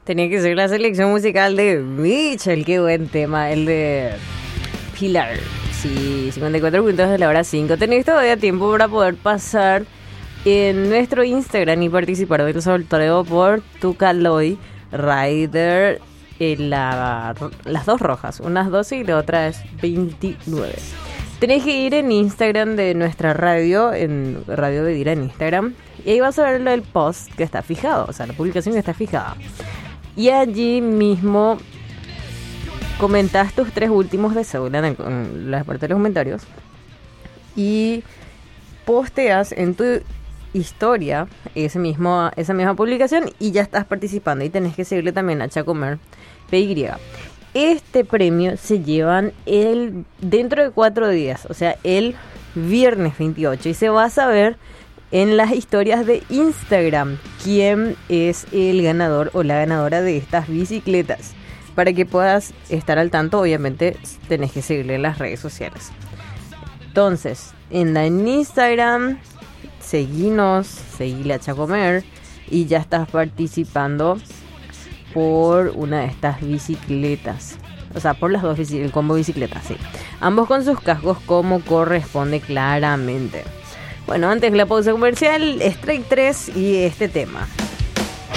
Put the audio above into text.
Tenía que ser la selección musical de Mitchell. Qué buen tema, el de Pilar. Sí, 54 minutos de la hora 5. Tenéis todavía tiempo para poder pasar en nuestro Instagram y participar del sorteo por Tucaloy Rider. Las dos rojas, unas 12 y la otra es 29. Tenés que ir en Instagram de nuestra radio, en Radio Bedira en Instagram, y ahí vas a ver el post que está fijado, o sea, la publicación que está fijada. Y allí mismo comentás tus 3 últimos deseos en la parte de los comentarios y posteas en tu historia esa misma publicación y ya estás participando. Y tenés que seguirle también a Chacomer PY. Este premio se llevan dentro de 4 días, o sea, el viernes 28, y se va a saber en las historias de Instagram quién es el ganador o la ganadora de estas bicicletas. Para que puedas estar al tanto, obviamente tenés que seguirle en las redes sociales. Entonces, en Instagram, seguile a Chacomer y ya estás participando por una de estas bicicletas. O sea, por las dos el combo bicicleta, sí. Ambos con sus cascos como corresponde claramente. Bueno, antes de la pausa comercial, Strike 3 y este tema.